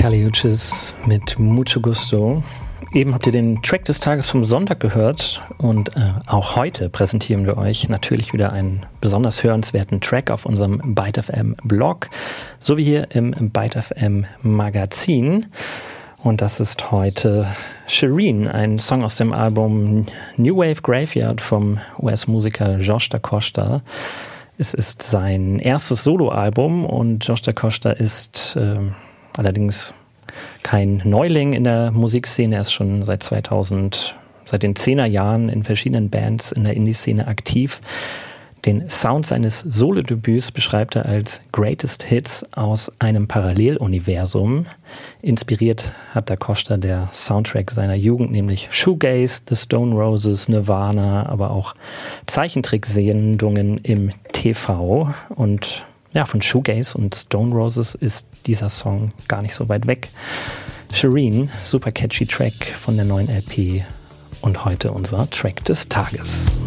Kali Uchis mit Mucho Gusto. Eben habt ihr den Track des Tages vom Sonntag gehört und auch heute präsentieren wir euch natürlich wieder einen besonders hörenswerten Track auf unserem Byte FM Blog, sowie hier im Byte FM Magazin. Und das ist heute Shireen, ein Song aus dem Album New Wave Graveyard vom US-Musiker Josh DaCosta. Es ist sein erstes Soloalbum und Josh DaCosta ist allerdings kein Neuling in der Musikszene. Er ist schon seit den 10er Jahren in verschiedenen Bands in der Indie-Szene aktiv. Den Sound seines Solo-Debüts beschreibt er als Greatest Hits aus einem Paralleluniversum. Inspiriert hat DaCosta der Soundtrack seiner Jugend, nämlich Shoegaze, The Stone Roses, Nirvana, aber auch Zeichentricksendungen im TV. Und ja, von Shoegaze und Stone Roses ist dieser Song gar nicht so weit weg. Shireen, super catchy Track von der neuen LP und heute unser Track des Tages.